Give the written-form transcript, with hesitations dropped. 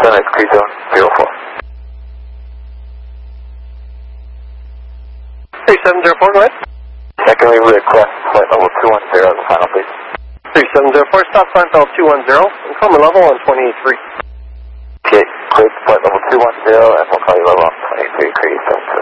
Sunrise Crew Zone 04. 3704, go ahead. Secondly, request flight level 210 as a final, please. 3704, stop flight level 210, and call me level on 23. Okay, cleared flight level 210, and we'll call you level on 23, Crew 72.